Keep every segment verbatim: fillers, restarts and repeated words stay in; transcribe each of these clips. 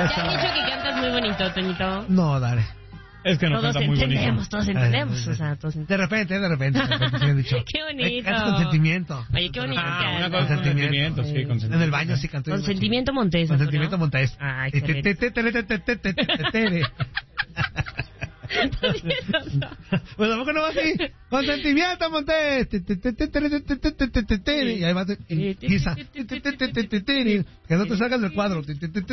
han dicho que cantas muy bonito, Toñito. No, dale. Es que no todos canta muy bonito. Todos entendemos, o sea, todos entendemos. De repente, de repente, de repente se han dicho. Qué bonito. Cantas con sentimiento. Oye, qué bonito. Ah, una que cosa con sentimiento, sí, con sentimiento. En el baño sí canto. Con sentimiento montés. Con sentimiento montés. Ay, qué Pues tampoco no va así. Con sentimiento montés. Y ahí va. Quizá. Que no te salgas del cuadro.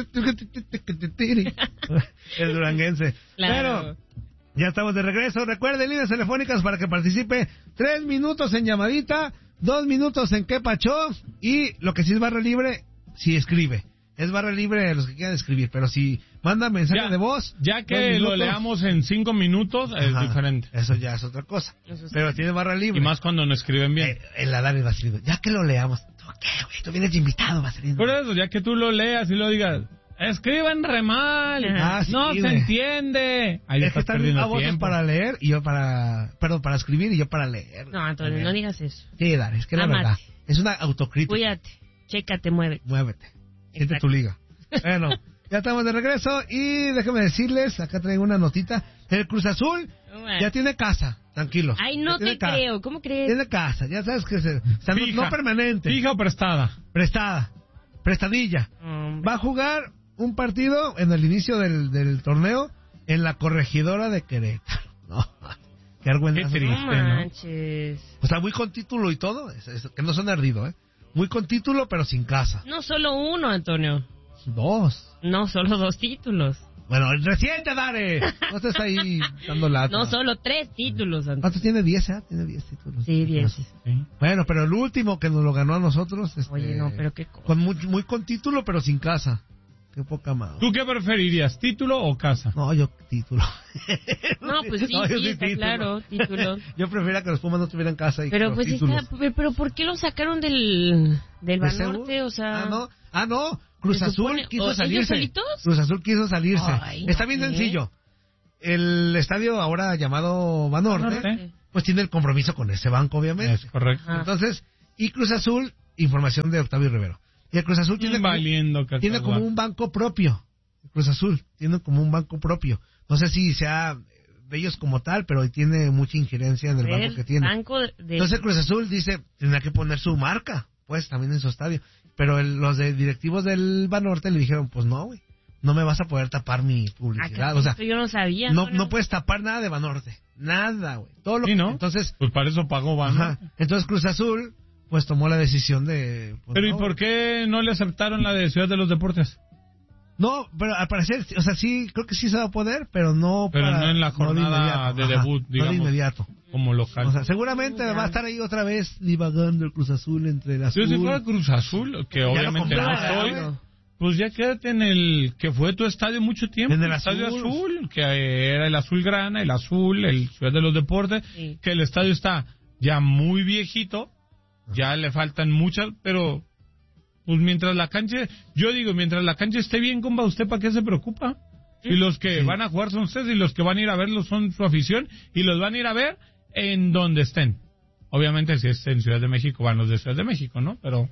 El duranguense. Pero ya estamos de regreso. Recuerden, líneas telefónicas para que participe. Tres minutos en llamadita, dos minutos en qué pachó. Y lo que sí es barra libre, si escribe. Es barra libre los que quieran escribir, pero si manda mensaje ya, de voz... Ya que lo leamos en cinco minutos, ajá, es diferente. Eso ya es otra cosa. Sí. Pero tiene barra libre. Y más cuando no escriben bien. Eh, el Adán va saliendo. Ya que lo leamos... ¿Tú qué, güey? Tú vienes de invitado, va saliendo. Por eso, ya que tú lo leas y lo digas... Escriban re mal. Ah, sí, no se güey. Entiende. Ahí es que están a vos para leer y yo para... Perdón, para escribir y yo para leer. No, Antonio, no digas eso. Sí, Dar, es que Amate. La verdad. Es una autocrítica. Cuídate. Chécate, muévete. Muévete. Siente tu liga. Bueno, ya estamos de regreso y déjenme decirles, acá traigo una notita. El Cruz Azul bueno. ya tiene casa, tranquilos. Ay, no te casa. creo, ¿cómo crees? Tiene casa, ya sabes que se, o sea, no, no permanente. ¿Fija o prestada? Prestada, prestadilla. Um, Va a jugar un partido en el inicio del, del torneo en la Corregidora de Querétaro. No, qué argüenza. Qué triste, no manches. ¿No? O sea, muy con título y todo, es, es, que no son ardido, ¿eh? Muy con título, pero sin casa. No solo uno, Antonio. Dos. No, solo dos títulos. Bueno, el reciente, Dare. No estés ahí dando lata. No, solo tres títulos, Antonio. ¿Cuántos tiene? Diez, ¿eh? Tiene diez títulos. Sí, diez. Sí. Bueno, pero el último que nos lo ganó a nosotros... Este, Oye, no, pero qué cosa. Con muy, muy con título, pero sin casa. Qué poca madre. ¿Tú qué preferirías, título o casa? No, yo título. No, pues sí, no, sí, sí está título. Claro, título. Yo prefiero que los Pumas no tuvieran casa y pero pues está, pero ¿por qué lo sacaron del del Banorte? O sea, ah no, ah no, Cruz Azul supone, quiso salirse. Solitos? Cruz Azul quiso salirse. Ay, está bien ¿qué? Sencillo. El estadio ahora llamado Banorte, Banorte, pues tiene el compromiso con ese banco, obviamente. Es correcto. Ajá. Entonces, y Cruz Azul, información de Octavio Rivero. Y el Cruz Azul tiene, Valiendo, como, tiene como un banco propio. El Cruz Azul tiene como un banco propio. No sé si sea de ellos como tal, pero tiene mucha injerencia en el, el banco que tiene. Banco de... Entonces Cruz Azul dice, tendrá que poner su marca, pues, también en su estadio. Pero el, los de directivos del Banorte le dijeron, pues no, güey, no me vas a poder tapar mi publicidad. O sea, yo no sabía. No, no puedes tapar nada de Banorte. Nada, güey. Todo lo ¿Sí, que, no? Entonces, pues para eso pagó Banorte. Ajá. Entonces Cruz Azul... pues tomó la decisión de... Pues, pero no, ¿y por qué no le aceptaron la de Ciudad de los Deportes? No, pero al parecer, o sea, sí, creo que sí se va a poder, pero no Pero para, no en la jornada no de, de Ajá, debut, digamos. No de inmediato. Como local. O sea, seguramente va a estar ahí otra vez divagando el Cruz Azul entre el azul. Yo si fuera Cruz Azul, que obviamente no estoy, pues ya quédate en el que fue tu estadio mucho tiempo. En el, el estadio azul. azul, que era el Azulgrana, el Azul, el Ciudad de los Deportes, sí. Que el estadio está ya muy viejito. Ya le faltan muchas, pero pues mientras la cancha, yo digo, mientras la cancha esté bien, compa, ¿usted para qué se preocupa? Y los que sí. van a jugar son ustedes y los que van a ir a verlos son su afición y los van a ir a ver en donde estén. Obviamente si es en Ciudad de México, van los de Ciudad de México, ¿no? Pero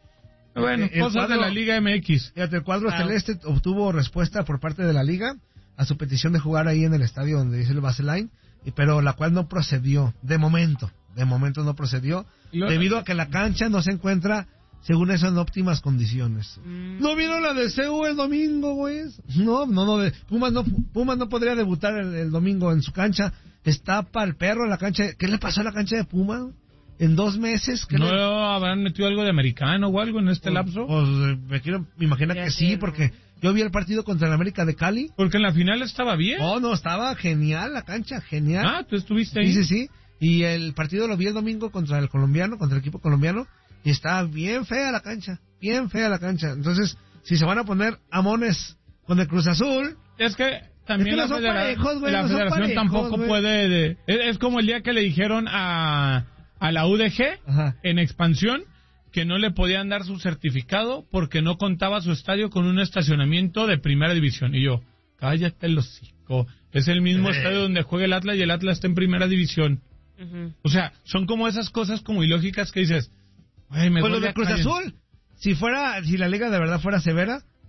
bueno, el cosas cuadro, de la Liga M X. Fíjate, el cuadro claro. celeste obtuvo respuesta por parte de la Liga a su petición de jugar ahí en el estadio donde dice el Baseline, pero la cual no procedió, de momento. De momento no procedió, Lo... debido a que la cancha no se encuentra, según eso, en óptimas condiciones. Mm. ¿No vieron la de C U el domingo, güey? No, no, no, de, Pumas no Pumas no podría debutar el, el domingo en su cancha. Está para el perro la cancha. ¿Qué le pasó a la cancha de Pumas? ¿En dos meses? ¿No le... habrán metido algo de americano o algo en este pues, lapso? Pues me quiero imaginar que sí, porque yo vi el partido contra el América de Cali. Porque en la final estaba bien. Oh, no, estaba genial la cancha, genial. Ah, ¿tú estuviste ahí? Sí, sí, sí. Y el partido lo vi el domingo contra el colombiano, contra el equipo colombiano, y está bien fea la cancha, bien fea la cancha. Entonces, si se van a poner amones con el Cruz Azul... Es que también es que la, no federa- parejos, güey, la no federación parejos, tampoco güey. puede... De, es, es como el día que le dijeron a, a la U D G, Ajá. en expansión, que no le podían dar su certificado porque no contaba su estadio con un estacionamiento de primera división. Y yo, cállate el hocico, es el mismo eh. estadio donde juega el Atlas y el Atlas está en primera división. Uh-huh. O sea, son como esas cosas como ilógicas que dices, ay, me pues lo de Cruz Azul, si fuera, si la liga de verdad fuera severa,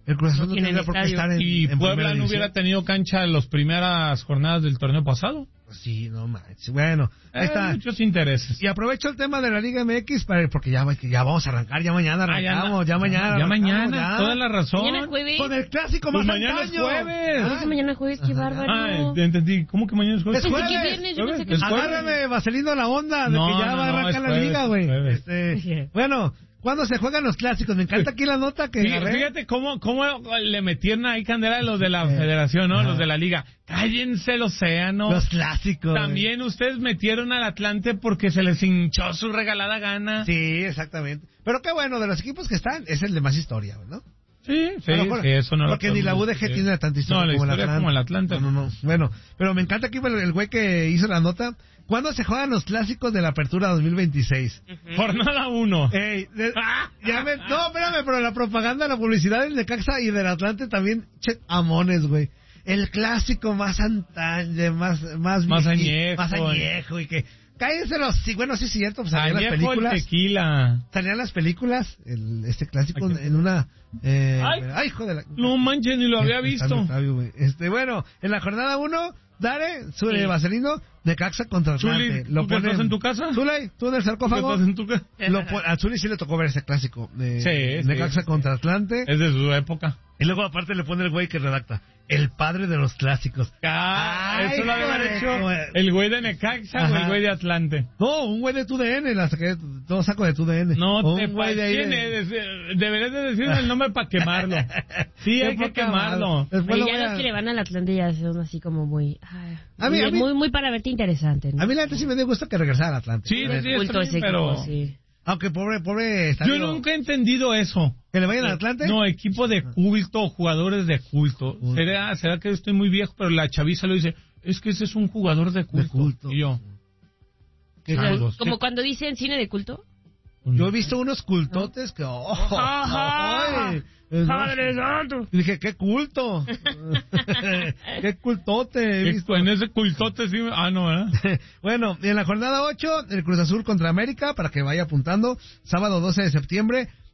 El Cruz Azul no no tendría por qué estar en Y en Puebla no hubiera tenido cancha en las primeras jornadas del torneo pasado. Sí, no manches. Bueno, ahí Eh, está. muchos intereses. Y aprovecho el tema de la Liga M X para, porque ya, ya vamos a arrancar, ya mañana Ah, ya arrancamos, anda- ya, mañana. Ya arrancamos, mañana, ya. toda la razón. Mañana jueves. Con el clásico Pues más mañana es antaño. jueves. ¿Cómo que mañana jueves? Qué bárbaro. Ah, entendí. ¿Cómo que mañana es jueves? Es Pensé que jueves. viernes, yo pensé que Es jueves. jueves. Agárrame, Vaselino, la onda de No, que ya no, va a no, arrancar es la jueves, liga, es güey. jueves. Este, bueno, ¿cuándo se juegan los clásicos? Me encanta aquí la nota que Fíjate, agarré. fíjate cómo, cómo le metieron ahí candela a los de la Eh, federación, ¿no? ajá. Los de la liga. Cállense el océano. Los clásicos. También ustedes metieron al Atlante porque se les hinchó su regalada gana. Sí, exactamente. Pero qué bueno, de los equipos que están, es el de más historia, ¿no? Sí, sí, A lo mejor, sí, eso no lo porque ni la U D G sí. tiene tanta historia, No, la como, el historia Atlante. como el Atlante. No, no, no. Bueno, pero me encanta aquí el, el güey que hizo la nota. ¿Cuándo se juegan los clásicos de la Apertura dos mil veintiséis? Jornada uno. Ey, de- ya me, no, espérame, pero la propaganda, la publicidad del Necaxa y del Atlante también, che, amones, güey. El clásico más antaño, más, más, Más vieji- añejo, más añejo y que, cállense los, sí, bueno, sí es cierto, pues salían las Añejo el películas, tequila. salían las películas, el, este clásico en, en una, eh, Ay. ay, hijo de la, No manches, ni lo había Está visto. mi Fabio, güey. Este, bueno, en la jornada uno, Dare, su, Sí. eh, Vaselino, Necaxa contra Atlante. Zuli, ¿tú qué estás en tu casa? Zulay, tú en el ¿Qué sarcófago. estás en tu ca- Lo pon- a Zuli sí le tocó ver ese clásico. Eh, Sí, sí, Necaxa sí. contra Atlante. Es de su época. Y luego aparte le pone el güey que redacta. El padre de los clásicos. Ah, Ay, eso lo había joder, hecho joder. el güey de Necaxa o Ajá. el güey de Atlante. No, un güey de tu D N, la saqué, todo saco de tu D N. No O te un güey de ahí ¿Quién de- eres? Eh, Deberías de decirme el nombre para quemarlo. Sí, Qué hay que poca quemarlo. madre. Después Oye, lo ya voy los a- que le van al Atlante ya son así como muy... ay, A mí- muy, a mí- muy, muy para verte interesante, ¿no? A mí la neta sí me dio gusto que regresara al Atlante. Sí, Eh, sí, Culto está bien, ese pero equipo, sí. Aunque pobre, pobre yo estadio- nunca he entendido eso. ¿Que le vayan al Atlante? No, equipo de culto, jugadores de culto. Culto. ¿Será, será que estoy muy viejo? Pero la chaviza lo dice, es que ese es un jugador de culto. culto. Y yo, Que- changos, Como ¿qué? cuando dicen cine de culto. Yo he visto unos cultotes que... Oh, Ajá. ay, es- ¡Padre santo! Y dije, qué culto. Qué cultote he ¿Qué- visto. En ese cultote sí. me- Ah, no, ¿verdad? Bueno, y en la jornada ocho, el Cruz Azul contra América, para que vaya apuntando, sábado doce de septiembre.